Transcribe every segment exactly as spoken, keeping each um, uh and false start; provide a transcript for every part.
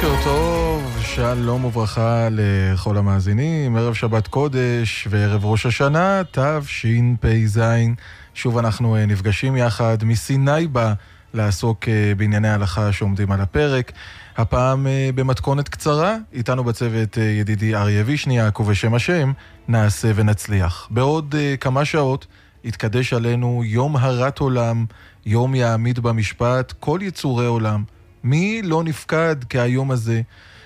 בוקר טוב, שלום וברכה לכל המאזינים, ערב שבת קודש וערב ראש השנה, תשפ"ז. שוב אנחנו נפגשים יחד מסיני בה לעסוק בענייני ההלכה שעומדים על הפרק. הפעם במתכונת קצרה, איתנו בצוות ידידי אריה וישניאק, ובשם השם נעשה ונצליח. בעוד כמה שעות יתקדש עלינו יום הרת עולם, יום יעמיד במשפט כל יצורי עולם. מי לא נפקד כהיום הזה?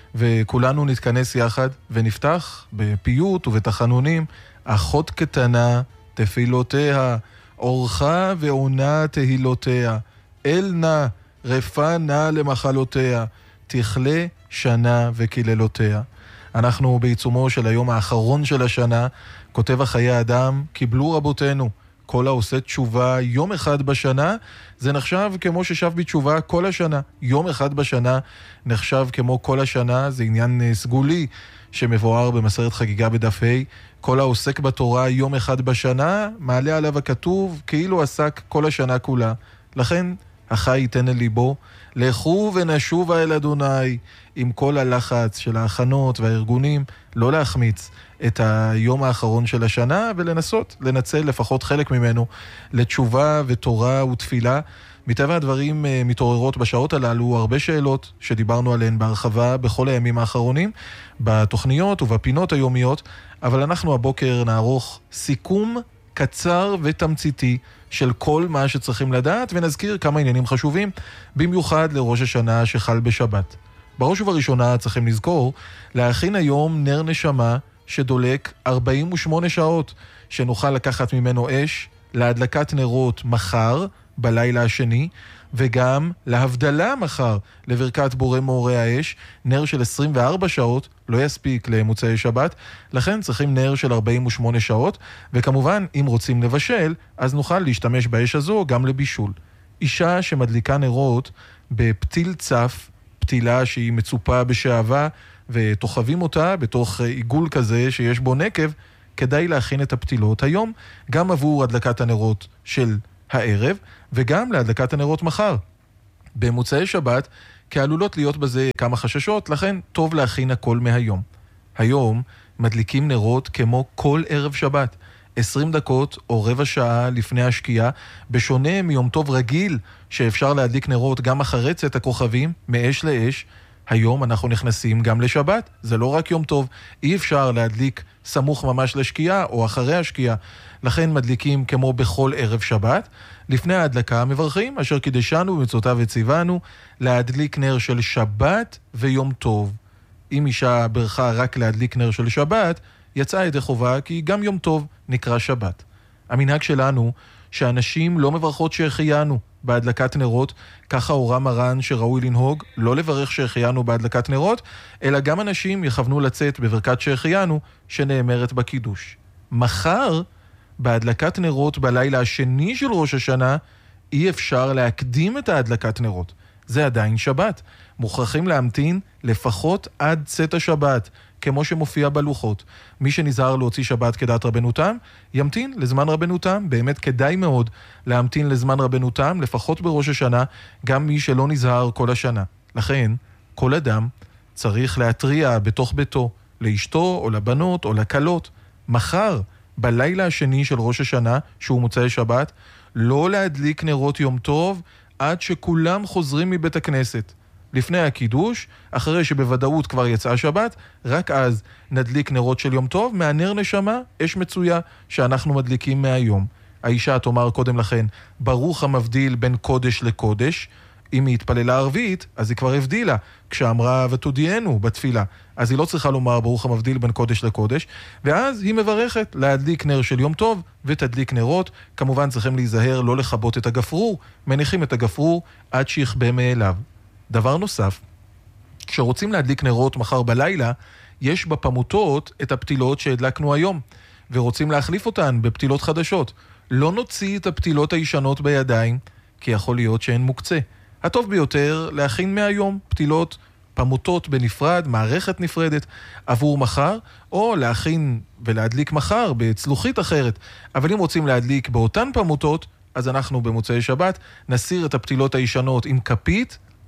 וכולנו נתכנס יחד ונפתח בפיוט ובתחנונים. אחות קטנה תפילותיה, אורחה ועונה תהילותיה, אל נא רפא נא למחלותיה, תכלה שנה וקללותיה. אנחנו בעיצומו של היום האחרון של השנה. כותב החיי אדם, קיבלו רבותינו, כל העושה תשובה יום אחד בשנה, זה נחשב כמו ששב בתשובה כל השנה. יום אחד בשנה נחשב כמו כל השנה, זה עניין סגולי שמבואר במסכת חגיגה בדף ה'. כל העוסק בתורה יום אחד בשנה, מעלה עליו הכתוב כאילו עסק כל השנה כולה. לכן החי ייתן אל ליבו, לכו ונשובה אל אדוני, עם כל הלחץ של ההכנות והארגונים, לא להחמיץ את היום האחרון של השנה, ולנסות לנצל לפחות חלק ממנו לתשובה ותורה ותפילה. מטבע הדברים מתעוררות בשעות הללו הרבה שאלות שדיברנו עליהן בהרחבה בכל הימים האחרונים, בתוכניות ובפינות היומיות, אבל אנחנו הבוקר נערוך סיכום קצר ותמציתי של כל מה שצריכים לדעת, ונזכיר כמה עניינים חשובים, במיוחד לראש השנה שחל בשבת. בראש ובראשונה צריכים לזכור להכין היום נר נשמה שדולק ארבעים ושמונה שעות, שנוכל לקחת ממנו אש להדלקת נרות מחר בלילה השני, וגם להבדלה מחר לברכת בורא מאורי האש. נר של עשרים וארבע שעות לא יספיק למוצאי שבת, לכן צריכים נר של ארבעים ושמונה שעות, וכמובן אם רוצים לבשל אז נוכל להשתמש באש הזו גם לבישול. אישה שמדליקה נרות בפתיל צף, פתילה שהיא מצופה בשעבה ותוחבים אותה בתוך עיגול כזה שיש בו נקב, כדאי להכין את הפתילות היום גם עבור הדלקת הנרות של הערב וגם להדלקת הנרות מחר במוצאי שבת, כי עלולות להיות בזה כמה חששות, לכן טוב להכין הכל מהיום. היום מדליקים נרות כמו כל ערב שבת, עשרים דקות או רבע שעה לפני השקיעה, בשונה מיום טוב רגיל שאפשר להדליק נרות גם אחרי צאת הכוכבים מאש לאש. היום אנחנו נכנסים גם לשבת, זה לא רק יום טוב, אי אפשר להדליק סמוך ממש לשקיעה או אחרי השקיעה, לכן מדליקים כמו בכל ערב שבת. לפני ההדלקה מברכים אשר קידשנו במצוותיו וציוונו, להדליק נר של שבת ויום טוב. אם אישה ברכה רק להדליק נר של שבת, יצאה ידי חובה, כי גם יום טוב נקרא שבת. המנהג שלנו שאנשים לא מברכות שהחיינו בהדלקת נרות, ככה הורה מרן שראוי לנהוג, לא לברך שהחיינו בהדלקת נרות, אלא גם אנשים יכוונו לצאת בברכת שהחיינו שנאמרת בקידוש. מחר, בהדלקת נרות בלילה השני של ראש השנה, אי אפשר להקדים את ההדלקת נרות. זה עדיין שבת. מוכרחים להמתין לפחות עד צאת השבת, כמו שמופיע בלוחות. מי שנזהר להוציא שבת כדעת רבנו תם, ימתין לזמן רבנו תם. באמת כדאי מאוד להמתין לזמן רבנו תם, לפחות בראש השנה, גם מי שלא נזהר כל השנה. לכן, כל אדם צריך להטריע בתוך ביתו, לאשתו או לבנות או לקלות, מחר, בלילה השני של ראש השנה, שהוא מוצאי שבת, לא להדליק נרות יום טוב עד שכולם חוזרים מבית הכנסת. לפני הקידוש, אחרי שבוודאות כבר יצאה שבת, רק אז נדליק נרות של יום טוב, מהנר נשמה, אש מצויה שאנחנו מדליקים מהיום. האישה תאמר קודם לכן, ברוך המבדיל בין קודש לקודש. אם היא התפללה ערבית, אז היא כבר הבדילה, כשאמרה ותודיענו בתפילה. אז היא לא צריכה לומר ברוך המבדיל בין קודש לקודש, ואז היא מברכת להדליק נר של יום טוב ותדליק נרות. כמובן צריכים להיזהר לא לחבות את הגפרור, מניחים את הגפרור עד שיחבא מאליו. דבר נוסף, כשרוצים להדליק נרות מחר בלילה, יש בפמוטות את הפתילות שהדלקנו היום, ורוצים להחליף אותן בפתילות חדשות. לא נוציא את הפתילות הישנות בידיים, כי יכול להיות שהן מוקצה. הטוב ביותר להכין מהיום פתילות פמוטות בנפרד, מערכת נפרדת עבור מחר, או להכין ולהדליק מחר בצלוחית אחרת. אבל אם רוצים להדליק באותן פמוטות, אז אנחנו במוצאי שבת נסיר את הפתילות הישנות עם כפית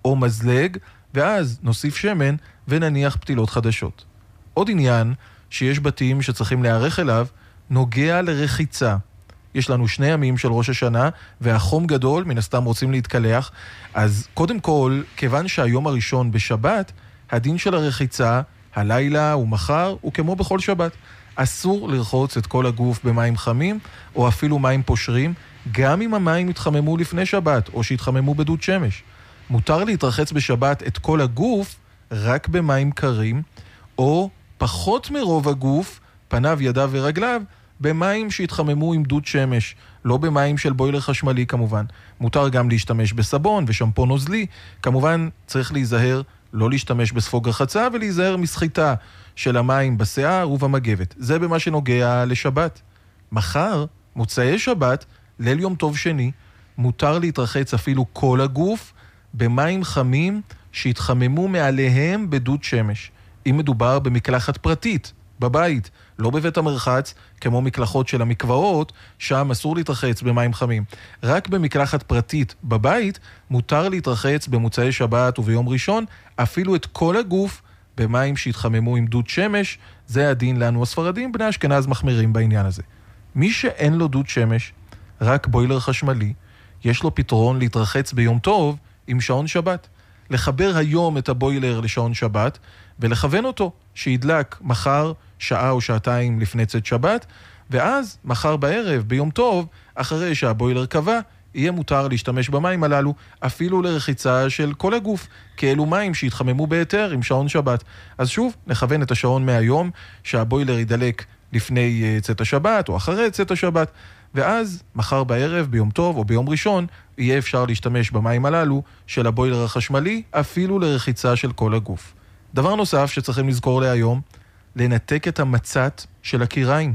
או מזלג, ואז נוסיף שמן ונניח פתילות חדשות. עוד עניין שיש בתים שצריכים להיערך אליו, נוגע לרחיצה. יש לנו שני ימים של ראש השנה, והחום גדול, מן הסתם רוצים להתקלח, אז קודם כל, כיוון שהיום הראשון בשבת, הדין של הרחיצה, הלילה ומחר, הוא כמו בכל שבת. אסור לרחוץ את כל הגוף במים חמים, או אפילו מים פושרים, גם אם המים יתחממו לפני שבת, או שיתחממו בדוד שמש. מותר להתרחץ בשבת את כל הגוף, רק במים קרים, או פחות מרוב הגוף, פניו, ידיו ורגליו, במים שהתחממו עם דוד שמש, לא במים של בוילר חשמלי כמובן. מותר גם להשתמש בסבון ושמפו נוזלי, כמובן צריך להיזהר לא להשתמש בספוג רחצה ולהיזהר מסחיטה של המים בשיער ובמגבת. זה במה שנוגע לשבת. מחר, מוצאי שבת, ליל יום טוב שני, מותר להתרחץ אפילו כל הגוף במים חמים שהתחממו מעליהם בדוד שמש. אם מדובר במקלחת פרטית, בבית, לא בבית המרחץ, כמו מקלחות של המקוואות, שם אסור להתרחץ במים חמים. רק במקלחת פרטית בבית, מותר להתרחץ במוצאי שבת וביום ראשון, אפילו את כל הגוף במים שהתחממו עם דוד שמש. זה הדין לנו הספרדים, בני אשכנז מחמירים בעניין הזה. מי שאין לו דוד שמש, רק בוילר חשמלי, יש לו פתרון להתרחץ ביום טוב עם שעון שבת. לחבר היום את הבוילר לשעון שבת, ולכוון אותו שידלק מחר שעה או שעתיים לפני צאת שבת, ואז מחר בערב ביום טוב, אחרי שהבוילר קבע, יהיה מותר להשתמש במים הללו, אפילו לרחיצה של כל הגוף, כאלו מים שהתחממו ביתר עם שעון שבת. אז שוב, נכוון את השעון מהיום, שהבוילר ידלק לפני צאת השבת או אחרי צאת השבת, ואז מחר בערב, ביום טוב או ביום ראשון, יהיה אפשר להשתמש במים הללו של הבוילר החשמלי, אפילו לרחיצה של כל הגוף. דבר נוסף שצריכים לזכור להיום, לנתק את המצת של הקיריים.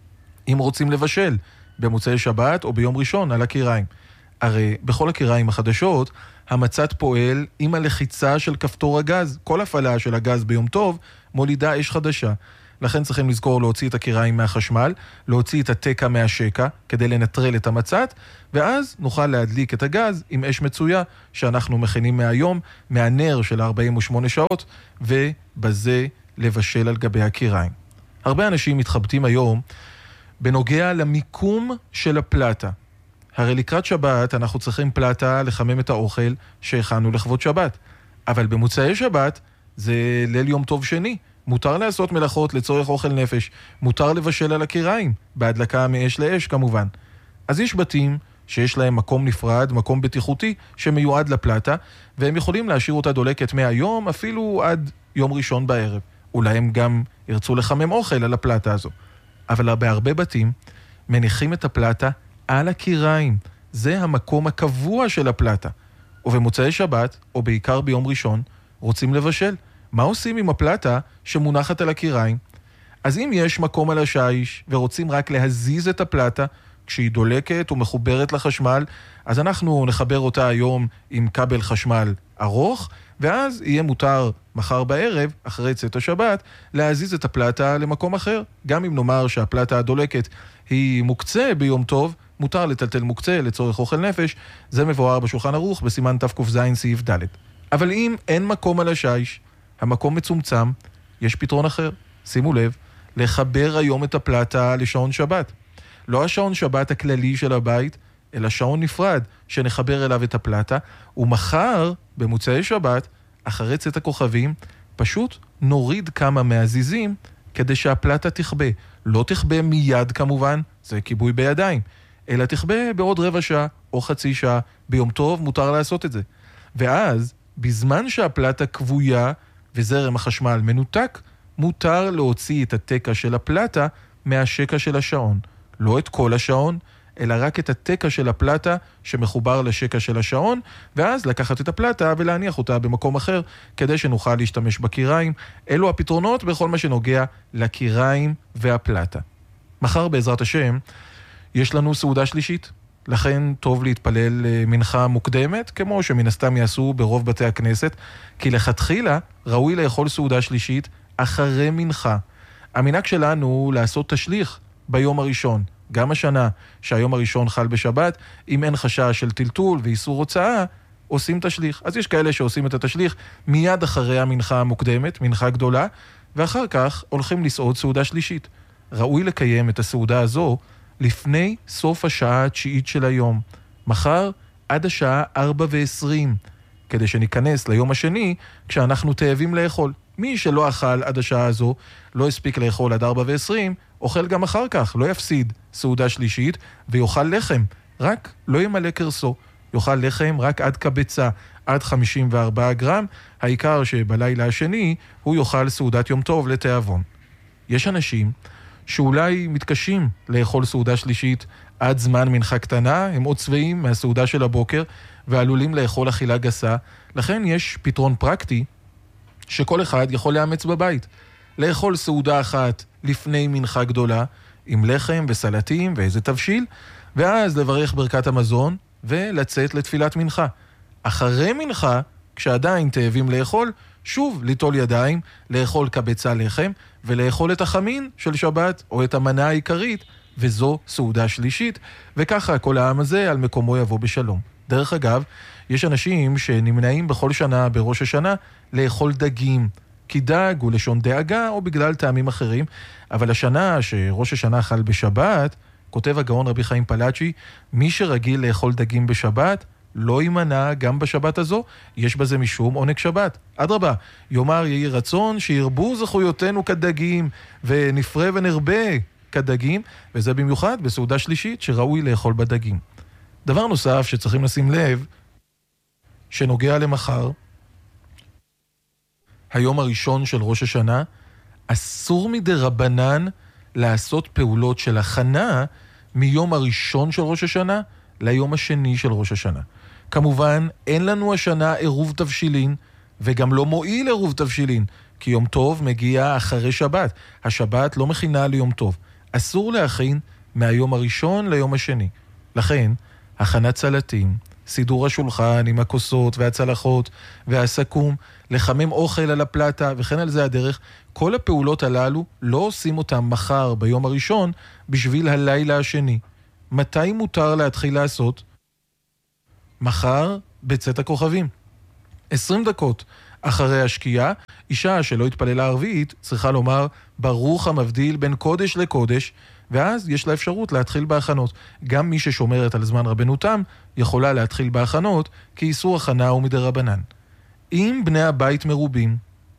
אם רוצים לבשל במוצאי שבת או ביום ראשון על הקיריים. הרי בכל הקיריים החדשות, המצת פועל עם הלחיצה של כפתור הגז. כל הפעלה של הגז ביום טוב מולידה אש חדשה. לכן צריכים לזכור להוציא את הקיריים מהחשמל, להוציא את התקע מהשקע כדי לנטרל את המצת, ואז נוכל להדליק את הגז עם אש מצויה שאנחנו מכינים מהיום, מהנר של ארבעים ושמונה שעות, ובזה לבשל על גבי הקיריים. הרבה אנשים מתחבטים היום בנוגע למיקום של הפלטה. הרי לקראת שבת אנחנו צריכים פלטה לחמם את האוכל שהכנו לכבוד שבת. אבל במוצאי שבת זה ליל יום טוב שני. מותר לעשות מלאכות לצורך אוכל נפש. מותר לבשל על הקיריים, בהדלקה מאש לאש כמובן. אז יש בתים שיש להם מקום נפרד, מקום בטיחותי שמיועד לפלטה, והם יכולים להשאיר אותה דולקת מהיום אפילו עד יום ראשון בערב. אולי הם גם ירצו לחמם אוכל על הפלטה הזו. אבל בהרבה בתים מניחים את הפלטה על הקיריים. זה המקום הקבוע של הפלטה. ובמוצאי שבת, או בעיקר ביום ראשון, רוצים לבשל. מה עושים עם הפלטה שמונחת על הקיריים? אז אם יש מקום על השיש ורוצים רק להזיז את הפלטה כשהיא דולקת ומחוברת לחשמל, אז אנחנו נחבר אותה היום עם כבל חשמל ארוך, ואז יהיה מותר מחר בערב, אחרי צאת השבת, להזיז את הפלטה למקום אחר. גם אם נאמר שהפלטה הדולקת היא מוקצה ביום טוב, מותר לטלטל מוקצה לצורך אוכל נפש. זה מבואר בשולחן ערוך בסימן תק"ז סעיף ד'. אבל אם אין מקום על השיש, המקום מצומצם, יש פתרון אחר. שימו לב, לחבר היום את הפלטה לשעון שבת. לא השעון שבת הכללי של הבית, אלא שעון נפרד שנחבר אליו את הפלטה, ומחר, במוצאי שבת, אחרי צאת הכוכבים, פשוט נוריד כמה מהזיזים כדי שהפלטה תכבה. לא תכבה מיד כמובן, זה כיבוי בידיים, אלא תכבה בעוד רבע שעה או חצי שעה. ביום טוב מותר לעשות את זה. ואז, בזמן שהפלטה כבויה וזרם החשמל מנותק, מותר להוציא את התקע של הפלטה מהשקע של השעון. לא את כל השעון, אלא רק את התקע של הפלטה שמחובר לשקע של השעון, ואז לקחת את הפלטה ולהניח אותה במקום אחר, כדי שנוכל להשתמש בקיריים. אלו הפתרונות בכל מה שנוגע לקיריים והפלטה. מחר בעזרת השם, יש לנו סעודה שלישית. לכן טוב להתפלל מנחה מוקדמת, כמו שמן הסתם יעשו ברוב בתי הכנסת, כי לכתחילה ראוי לאכול סעודה שלישית אחרי מנחה. המנהג שלנו הוא לעשות תשליך ביום הראשון. גם השנה שהיום הראשון חל בשבת, אם אין חשש של טלטול ואיסור הוצאה, עושים תשליך. אז יש כאלה שעושים את התשליך מיד אחרי המנחה המוקדמת, מנחה גדולה, ואחר כך הולכים לסעוד סעודה שלישית. ראוי לקיים את הסעודה הזו לפני סוף השעה התשיעית של היום. מחר עד השעה ארבע ועשרים, כדי שניכנס ליום השני כשאנחנו תאבים לאכול. מי שלא אכל עד השעה הזו, לא הספיק לאכול עד ארבע ועשרים, אוכל גם אחר כך, לא יפסיד סעודה שלישית, ויאכל לחם, רק לא ימלא קרסו. יאכל לחם רק עד קבצה, עד חמישים וארבעה גרם, העיקר שבלילה השני הוא יאכל סעודת יום טוב לתיאבון. יש אנשים שאולי מתקשים לאכול סעודה שלישית עד זמן מנחה קטנה, הם עוד צבעים מהסעודה של הבוקר, ועלולים לאכול אכילה גסה. לכן יש פתרון פרקטי שכל אחד יכול לאמץ בבית. לאכול סעודה אחת לפני מנחה גדולה, עם לחם וסלטים ואיזה תבשיל, ואז לברך ברכת המזון ולצאת לתפילת מנחה. אחרי מנחה, כשעדיין תאבים לאכול, שוב ליטול ידיים, לאכול קבצה לחם, ולאכול את החמין של שבת, או את המנה העיקרית, וזו סעודה שלישית, וככה כל העם הזה על מקומו יבוא בשלום. דרך אגב, יש אנשים שנמנעים בכל שנה בראש השנה לאכול דגים, כי דג הוא לשון דאגה או בגלל טעמים אחרים, אבל השנה שראש השנה חל בשבת, כותב הגאון רבי חיים פלאצ'י, מי שרגיל לאכול דגים בשבת, לא יימנע גם בשבת הזו, יש בזה משום עונג שבת. אדרבה, יאמר יהי רצון שירבו זכויותינו כדגים, ונפרה ונרבה כדגים, וזה במיוחד בסעודה שלישית שראוי לאכול בדגים. דבר נוסף שצריכים לשים לב, שנוגע למחר, היום הראשון של ראש השנה, אסור מדי רבנן לעשות פעולות של הכנה מיום הראשון של ראש השנה ליום השני של ראש השנה. כמובן, אין לנו השנה עירוב תבשילין, וגם לא מועיל עירוב תבשילין, כי יום טוב מגיע אחרי שבת. השבת לא מכינה ליום טוב. אסור להכין מהיום הראשון ליום השני. לכן, הכנת סלטים, סידור השולחן עם הכוסות והצלחות והסכו"ם, לחמם אוכל על הפלטה וכן על זה הדרך, כל הפעולות הללו לא עושים אותם מחר ביום הראשון בשביל הלילה השני. מתי מותר להתחיל לעשות? מחר בצאת הכוכבים. עשרים דקות אחרי השקיעה, אישה שלא התפללה ערבית צריכה לומר ברוך המבדיל בין קודש לקודש, ואז יש לה אפשרות להתחיל בהכנות. גם מי ששומרת על זמן רבנותם יכולה להתחיל בהכנות, כי איסור הכנה הוא מדי רבנן. אם בני הבית מרובים,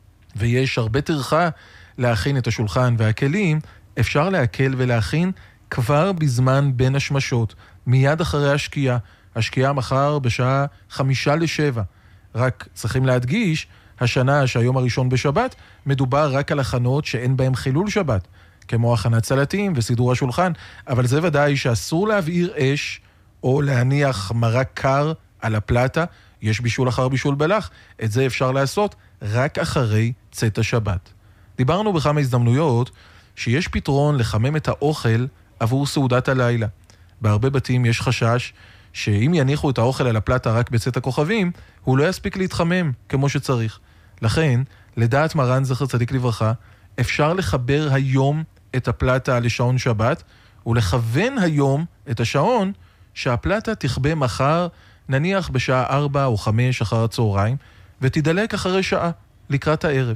ויש הרבה טרחה להכין את השולחן והכלים, אפשר להקל ולהכין כבר בזמן בין השמשות, מיד אחרי השקיעה. השקיעה מחר בשעה חמישה לשבע. רק צריכים להדגיש, השנה שהיום הראשון בשבת, מדובר רק על הכנות שאין בהם חילול שבת, כמו הכנת סלטים וסידור השולחן, אבל זה ודאי שאסור להבעיר אש או להניח מרק קר על הפלטה, יש בישול אחר בישול בלח, את זה אפשר לעשות רק אחרי צאת השבת. דיברנו בכמה הזדמנויות שיש פתרון לחמם את האוכל עבור סעודת הלילה. בהרבה בתים יש חשש שאם יניחו את האוכל על הפלטה רק בצאת הכוכבים, הוא לא יספיק להתחמם כמו שצריך. לכן, לדעת מרן זכר צדיק לברכה, אפשר לחבר היום את הפלטה לשעון שבת, ולכוון היום את השעון שהפלטה תכבה מחר, נניח בשעה ארבע או חמש אחר הצהריים, ותדלק אחרי שעה, לקראת הערב.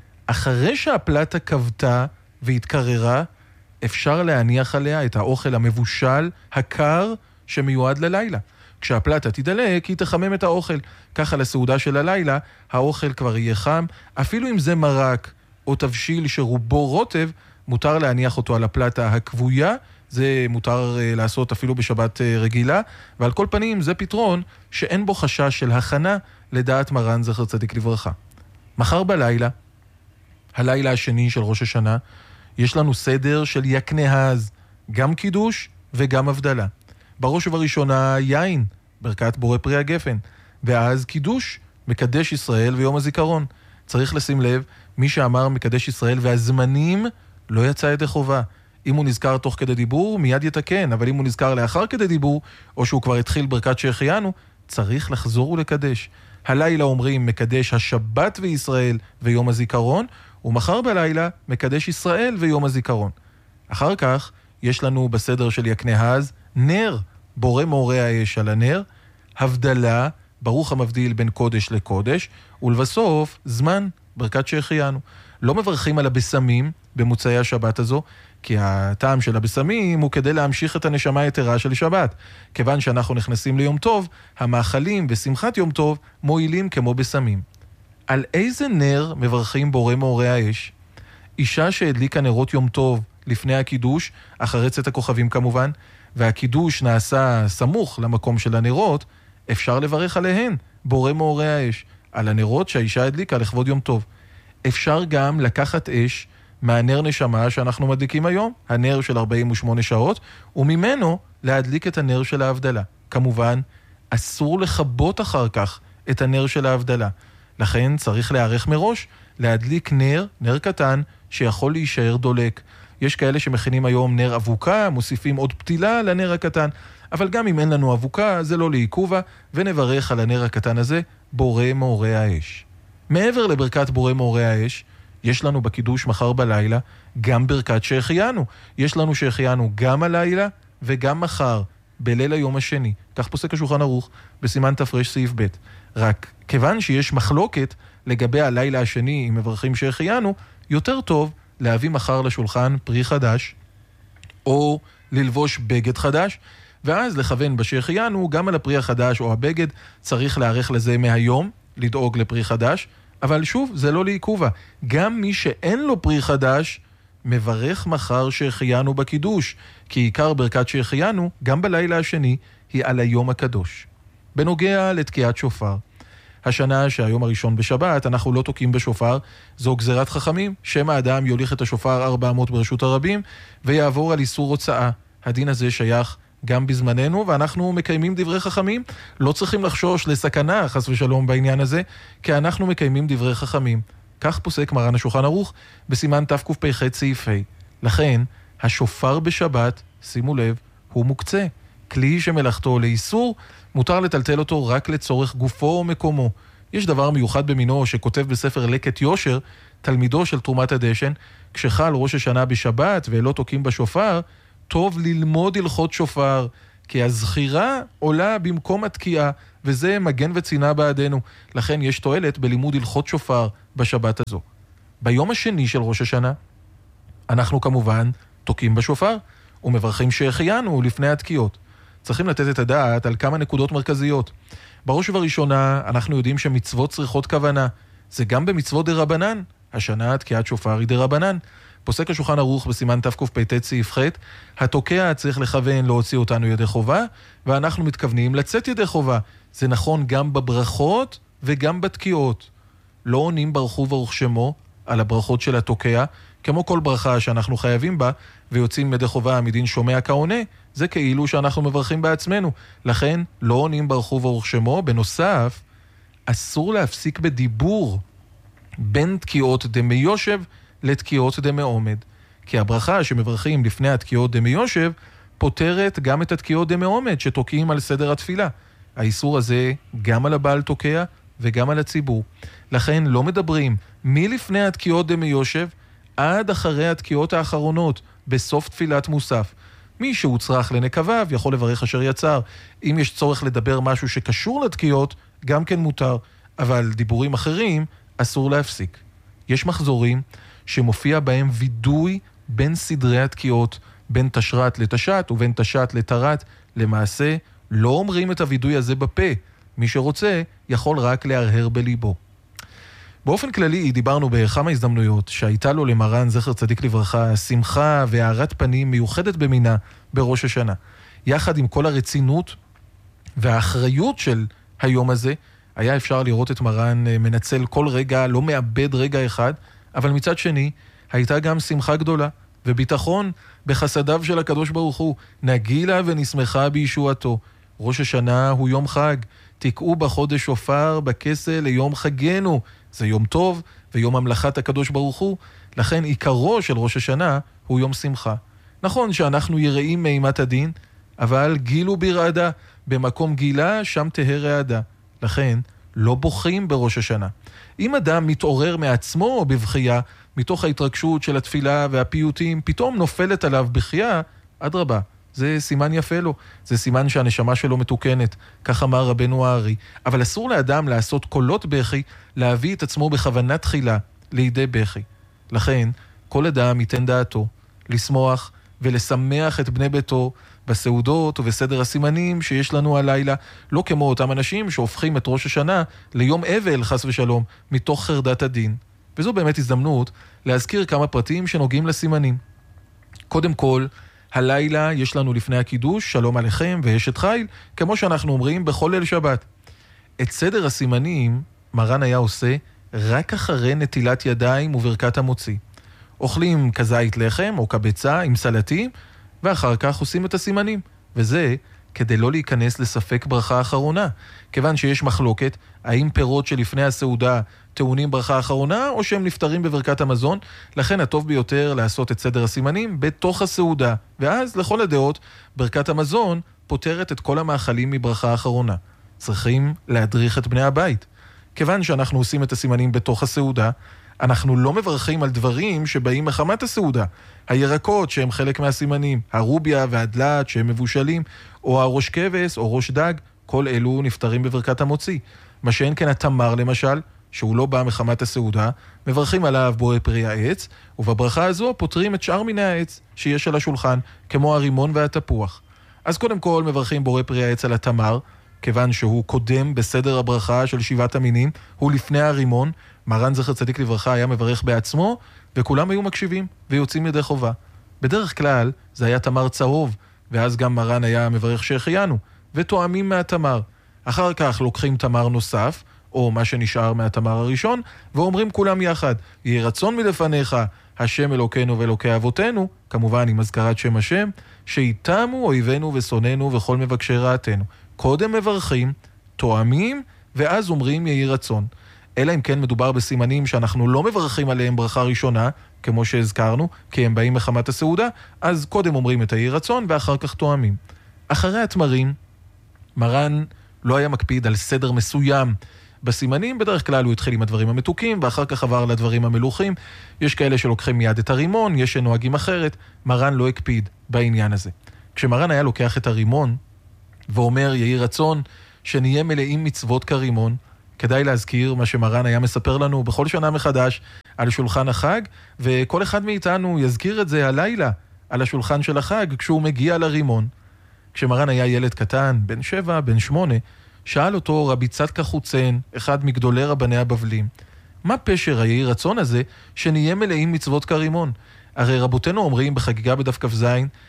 אחרי שהפלטה כבתה והתקררה, אפשר להניח עליה את האוכל המבושל, הקר, שמיועד ללילה. כשהפלטה תדלק, היא תחמם את האוכל. ככה לסעודה של הלילה, האוכל כבר יהיה חם, אפילו אם זה מרק או תבשיל שרובו רוטב, מותר להניח אותו על הפלטה הכבויה, זה מותר uh, לעשות אפילו בשבת uh, רגילה, ועל כל פנים זה פתרון שאין בו חשש של הכנה לדעת מרן זכר צדיק לברכה. מחר בלילה, הלילה השני של ראש השנה, יש לנו סדר של יקנהז, גם קידוש וגם הבדלה. בראש ובראשונה יין, ברכת בורא פרי הגפן, ואז קידוש, מקדש ישראל ויום הזיכרון. צריך לשים לב, מי שאמר מקדש ישראל והזמנים לא יצא ידי חובה. אם הוא נזכר תוך כדי דיבור, מיד יתקן, אבל אם הוא נזכר לאחר כדי דיבור, או שהוא כבר התחיל ברכת שהחיינו, צריך לחזור ולקדש. הלילה אומרים מקדש השבת וישראל ויום הזיכרון, ומחר בלילה מקדש ישראל ויום הזיכרון. אחר כך יש לנו בסדר של יקנהז נר, בורא מורה האש על הנר, הבדלה ברוך המבדיל בין קודש לקודש, ולבסוף, זמן, ברכת שהחיינו. לא מברכים על הבשמים במוצאי השבת הזו, כי הטעם של הבשמים הוא כדי להמשיך את הנשמה היתרה של שבת. כיוון שאנחנו נכנסים ליום טוב, המאכלים ושמחת יום טוב מועילים כמו בשמים. על איזה נר מברכים בורא מאורי האש? אישה שהדליקה נרות יום טוב לפני הקידוש, אחרי צאת הכוכבים כמובן, והקידוש נעשה סמוך למקום של הנרות, אפשר לברך עליהן, בורא מאורי האש, על הנרות שהאישה הדליקה לכבוד יום טוב. אפשר גם לקחת אש מהנר נשמה שאנחנו מדליקים היום, הנר של ארבעים ושמונה שעות, וממנו להדליק את הנר של ההבדלה. כמובן, אסור לכבות אחר כך את הנר של ההבדלה. לכן צריך להיערך מראש, להדליק נר, נר קטן, שיכול להישאר דולק. יש כאלה שמכינים היום נר אבוקה, מוסיפים עוד פתילה לנר הקטן, אבל גם אם אין לנו אבוקה, זה לא לעיכובה, ונברך על הנר הקטן הזה, בורא מאורי האש. מעבר לברכת בורא מאורי האש, יש לנו בקידוש מחר בלילה גם ברכת שהחיינו. יש לנו שהחיינו גם הלילה וגם מחר, בליל היום השני. כך פוסק השולחן ערוך בסימן תפרש סעיף ב'. רק כיוון שיש מחלוקת לגבי הלילה השני, אם מברכים שהחיינו, יותר טוב להביא מחר לשולחן פרי חדש, או ללבוש בגד חדש, ואז לכוון בשהחיינו גם על הפרי החדש או הבגד. צריך להערך לזה מהיום, לדאוג לפרי חדש, אבל שוב, זה לא לעיכובה. גם מי שאין לו פרי חדש, מברך מחר שהחיינו בקידוש, כי עיקר ברכת שהחיינו, גם בלילה השני, היא על היום הקדוש. בנוגע לתקיעת שופר, השנה שהיום הראשון בשבת, אנחנו לא תוקעים בשופר, זו גזירת חכמים, שם האדם יוליך את השופר ארבע מאות ברשות הרבים, ויעבור על איסור הוצאה. הדין הזה שייך גם בזמננו, ואנחנו מקיימים דברי חכמים, לא צריכים לחשוש לסכנה, חס ושלום בעניין הזה, כי אנחנו מקיימים דברי חכמים. כך פוסק מרן השולחן ערוך בסימן תקפ"ח סעיף ה'. לכן, השופר בשבת, שימו לב, הוא מוקצה. כלי שמלאכתו לאיסור, מותר לטלטל אותו רק לצורך גופו או מקומו. יש דבר מיוחד במינו שכותב בספר לקט יושר, תלמידו של תרומת הדשן, כשחל ראש השנה בשבת ולא תוקים בשופר, טוב ללמוד הלכות שופר, כי הזכירה עולה במקום התקיעה, וזה מגן וצינה בעדנו. לכן יש תועלת בלימוד הלכות שופר בשבת הזו. ביום השני של ראש השנה, אנחנו כמובן תוקים בשופר, ומברכים שהחיינו לפני התקיעות. צריכים לתת את הדעת על כמה נקודות מרכזיות. בראש ובראשונה, אנחנו יודעים שמצוות צריכות כוונה. זה גם במצוות דרבנן. השנה תקיעת שופר היא דרבנן. פוסק השולחן ערוך בסימן תקפ"ט סעיף ח', התוקע צריך לכוון להוציא אותנו ידי חובה, ואנחנו מתכוונים לצאת ידי חובה. זה נכון גם בברכות וגם בתקיעות. לא עונים ברכו ברוך שמו על הברכות של התוקע, כמו כל ברכה שאנחנו חייבים בה, ויוצאים ידי חובה מדין שומע כעונה, זה כאילו שאנחנו מברכים בעצמנו. לכן לא עונים ברכו ברוך שמו. בנוסף, אסור להפסיק בדיבור בין תקיעות דמי יושב לתקיעות דמי עומד. כי הברכה שמברכים לפני התקיעות דמי יושב, פותרת גם את התקיעות דמי עומד שתוקעים על סדר התפילה. האיסור הזה גם על הבעל תוקע וגם על הציבור. לכן לא מדברים מלפני התקיעות דמי יושב עד אחרי התקיעות האחרונות בסוף תפילת מוסף. מי שהוצרח לנקביו יכול לברך אשר יצר. אם יש צורך לדבר משהו שקשור לתקיעות, גם כן מותר, אבל דיבורים אחרים אסור להפסיק. יש מחזורים שמופיע בהם וידוי בין סדרי התקיעות, בין תשרת לתשת ובין תשת לתרת. למעשה לא אומרים את הוידוי הזה בפה. מי שרוצה יכול רק להרהר בליבו. באופן כללי דיברנו בכמה הזדמנויות שהייתה לו למרן זכר צדיק לברכה שמחה והארת פנים מיוחדת במינה בראש השנה. יחד עם כל הרצינות והאחריות של היום הזה, היה אפשר לראות את מרן מנצל כל רגע, לא מאבד רגע אחד, אבל מצד שני הייתה גם שמחה גדולה וביטחון בחסדיו של הקדוש ברוך הוא. נגילה ונשמחה בישועתו. ראש השנה הוא יום חג, תקעו בחודש שופר בכסל ליום חגנו. זה יום טוב ויום המלאכת הקדוש ברוך הוא, לכן עיקרו של ראש השנה הוא יום שמחה. נכון שאנחנו יראים מאימת הדין, אבל גילו ברעדה, במקום גילה שם תהא רעדה. לכן לא בוכים בראש השנה. אם אדם מתעורר מעצמו בבכייה, מתוך ההתרגשות של התפילה והפיוטים, פתאום נופלת עליו בכייה, אדרבה, זה סימן יפה לו, זה סימן שהנשמה שלו מתוקנת, כך אמר רבנו הארי. אבל אסור לאדם לעשות קולות בכי, להביא את עצמו בכוונה תחילה לידי בכי. לכן, כל אדם ייתן דעתו, לשמוח ולשמח את בני ביתו בסעודות ובסדר הסימנים שיש לנו הלילה, לא כמו אותם אנשים שהופכים את ראש השנה ליום אבל, חס ושלום, מתוך חרדת הדין. וזו באמת הזדמנות להזכיר כמה פרטים שנוגעים לסימנים. קודם כל, הלילה יש לנו לפני הקידוש, שלום עליכם ואשת חיל, כמו שאנחנו אומרים בכל ליל שבת. את סדר הסימנים מרן היה עושה רק אחרי נטילת ידיים וברכת המוציא. אוכלים כזית לחם או כביצה עם סלטים, ואחר כך עושים את הסימנים. וזה כדי לא להיכנס לספק ברכה אחרונה, כיוון שיש מחלוקת האם פירות שלפני הסעודה טעונים ברכה אחרונה או שהם נפטרים בברכת המזון. לכן הטוב ביותר לעשות את סדר הסימנים בתוך הסעודה, ואז לכל הדעות ברכת המזון פותרת את כל המאכלים מברכה אחרונה. צריכים להדריך את בני הבית. כיוון שאנחנו עושים את הסימנים בתוך הסעודה, אנחנו לא מברכים על דברים שבאים מחמת הסעודה. הירקות שהם חלק מהסימנים, הרוביה והדלת שהם מבושלים, או הראש כבש או ראש דג, כל אלו נפטרים בברכת המוציא. מה שאין כן התמר למשל, שהוא לא בא מחמת הסעודה, מברכים עליו בורא פרי העץ, ובברכה הזו פותרים את שאר מיני העץ שיש על השולחן, כמו הרימון והתפוח. אז קודם כל מברכים בורא פרי העץ על התמר, כיוון שהוא קודם בסדר הברכה של שבעת המינים, הוא לפני הרימון. מרן זכר צדיק לברכה היה מברך בעצמו, וכולם היו מקשיבים ויוצאים ידי חובה. בדרך כלל זה היה תמר צהוב, ואז גם מרן היה מברך שהחיינו, ותואמים מהתמר. אחר כך לוקחים תמר נוסף, או מה שנשאר מהתמר הראשון, ואומרים כולם יחד, יהי רצון מלפניך, השם אלוקינו ואלוקי אבותינו, כמובן עם הזכרת שם השם, שאיתמו אויבינו ושונאינו וכל מבקשי רעתנו. קודם מברכים, תואמים, ואז אומרים יהי רצון. אלא אם כן מדובר בסימנים שאנחנו לא מברכים עליהם ברכה ראשונה, כמו שהזכרנו, כי הם באים מחמת הסעודה, אז קודם אומרים את יהי רצון ואחר כך תואמים. אחרי התמרים, מרן לא היה מקפיד על סדר מסוים בסימנים. בדרך כלל הוא התחיל עם הדברים המתוקים, ואחר כך עבר לדברים המלוכים. יש כאלה שלוקחים מיד את הרימון, יש שנוהגים אחרת. מרן לא הקפיד בעניין הזה. כשמרן היה לוקח את הרימון, ואומר יהי רצון שנהיה מלאים מצוות כרימון, כדאי להזכיר מה שמרן היה מספר לנו בכל שנה מחדש על שולחן החג, וכל אחד מאיתנו יזכיר את זה הלילה על השולחן של החג כשהוא מגיע לרימון. כשמרן היה ילד קטן, בן שבע, בן שמונה, שאל אותו רבי צדקה חוצן, אחד מגדולי רבני הבבלים, מה פשר היהי רצון הזה שנהיה מלאים מצוות כרימון? הרי רבותינו אומרים בחגיגה בדף כ"ז,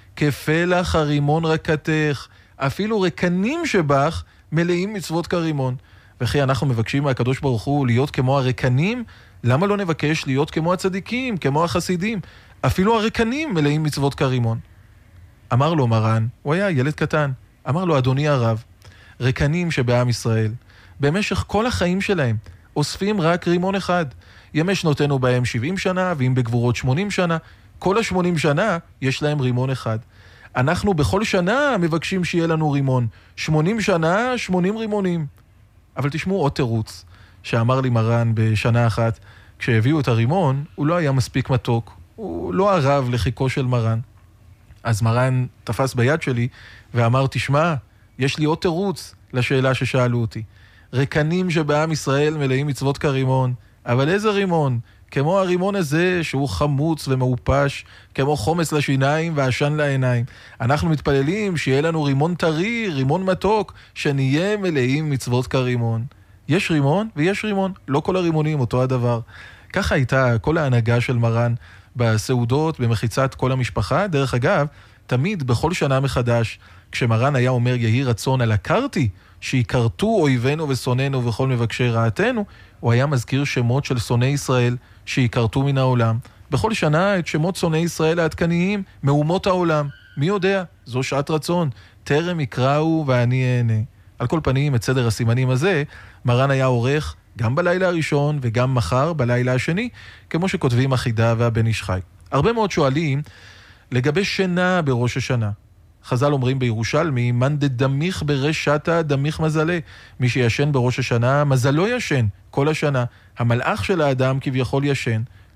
כפלח הרימון רקתך, אפילו רקנים שבך מלאים מצוות כרימון. וכי אנחנו מבקשים מהקדוש ברוך הוא להיות כמו הרקנים, למה לא נבקש להיות כמו הצדיקים, כמו החסידים? אפילו הרקנים מלאים מצוות כרימון. אמר לו מרן, הוא היה ילד קטן, אמר לו אדוני הרב, רקנים שבעם ישראל, במשך כל החיים שלהם, אוספים רק רימון אחד. ימי שנותינו בהם שבעים שנה, ואם בגבורות שמונים שנה, כל ה-שמונים שנה יש להם רימון אחד. אנחנו בכל שנה מבקשים שיהיה לנו רימון. שמונים שנה, שמונים רימונים. אבל תשמעו עוד תירוץ, שאמר לי מרן בשנה אחת, כשהביאו את הרימון, הוא לא היה מספיק מתוק, הוא לא ערב לחיקו של מרן. אז מרן תפס ביד שלי ואמר, תשמע, יש לי עוד תירוץ לשאלה ששאלו אותי. רקנים שבעם ישראל מלאים מצוות כרימון, אבל איזה רימון? כמו הרימון הזה שהוא חמוץ ומאופש, כמו חומץ לשיניים ועשן לעיניים. אנחנו מתפללים שיהיה לנו רימון טרי, רימון מתוק, שנהיה מלאים מצוות כרימון. יש רימון ויש רימון, לא כל הרימונים אותו הדבר. ככה הייתה כל ההנהגה של מרן בסעודות, במחיצת כל המשפחה. דרך אגב, תמיד בכל שנה מחדש, כשמרן היה אומר יהי רצון על הכרתי, שיקרתו אויבינו ושונאינו וכל מבקשי רעתנו, הוא היה מזכיר שמות של שונאי ישראל שיקרתו מן העולם. בכל שנה את שמות שונאי ישראל העדכניים מאומות העולם. מי יודע? זו שעת רצון. טרם יקראו ואני אענה. על כל פנים, את סדר הסימנים הזה, מרן היה עורך גם בלילה הראשון וגם מחר בלילה השני, כמו שכותבים החידה והבן איש חי. הרבה מאוד שואלים לגבי שינה בראש השנה. חז"ל אומרים בירושלמי, מן דדמיך ברשתה דמיך מזלה. מי שישן בראש השנה, מזלו ישן כל השנה. המלאך של האדם כביכול ישן.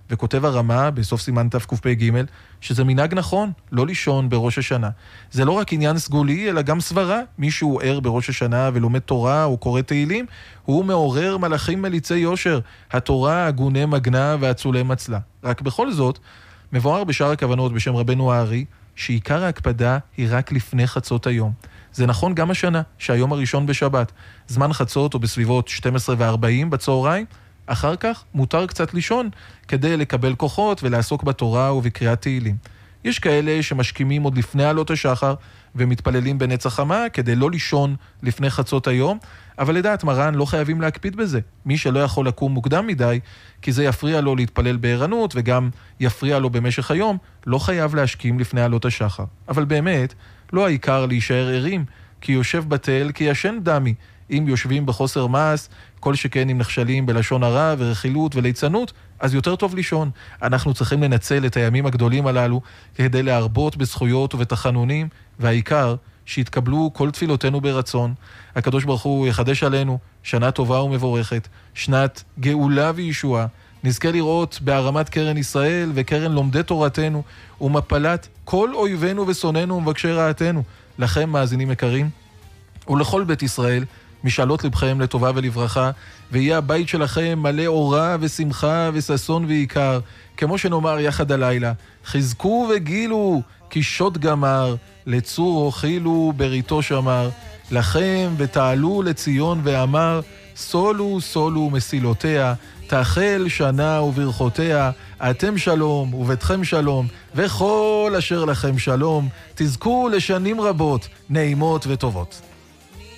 וכותב הרמה בסוף סימן תקפ"ג, שזה מנהג נכון, לא לישון בראש השנה. זה לא רק עניין סגולי, אלא גם סברה. מי שהוא ער בראש השנה ולומד תורה או קורא תהילים, הוא מעורר מלאכים מליצי יושר, התורה, הגוני מגנה והצולי מצלה. רק בכל זאת, מבואר בשאר הכוונות בשם רבנו הארי, שעיקר ההקפדה היא רק לפני חצות היום. זה נכון גם השנה, שהיום הראשון בשבת, זמן חצות או בסביבות שתים עשרה וארבעים בצהריים, אחר כך מותר קצת לישון כדי לקבל כוחות ולעסוק בתורה ובקריאת תהילים. יש כאלה שמשכימים עוד לפני עלות השחר ומתפללים בנץ החמה כדי לא לישון לפני חצות היום, אבל לדעת מרן לא חייבים להקפיד בזה. מי שלא יכול לקום מוקדם מדי, כי זה יפריע לו להתפלל בערנות וגם יפריע לו במשך היום, לא חייב להשכים לפני עלות השחר. אבל באמת, לא העיקר להישאר ערים, כי יושב בטל כי ישן דמי. אם יושבים בחוסר מעש, כל שכן אם נכשלים בלשון הרע ורכילות וליצנות, אז יותר טוב לישון. אנחנו צריכים לנצל את הימים הגדולים הללו כדי להרבות בזכויות ובתחנונים, והעיקר שיתקבלו כל תפילותינו ברצון. הקדוש ברוך הוא יחדש עלינו שנה טובה ומבורכת, שנת גאולה וישועה. נזכה לראות בהרמת קרן ישראל וקרן לומדי תורתנו ומפלת כל אויבינו ושונאינו ומבקשי רעתנו. לכם מאזינים יקרים ולכל בית ישראל, משאלות לבכם לטובה ולברכה, ויהיה הבית שלכם מלא אורה ושמחה וששון ועיקר, כמו שנאמר יחד הלילה, חזקו וגילו, כי שוד גמר, לצור אוכילו בריתו שמר, לכם ותעלו לציון ואמר, סולו סולו מסילותיה, תחל שנה וברכותיה, אתם שלום וביתכם שלום, וכל אשר לכם שלום, תזכו לשנים רבות, נעימות וטובות.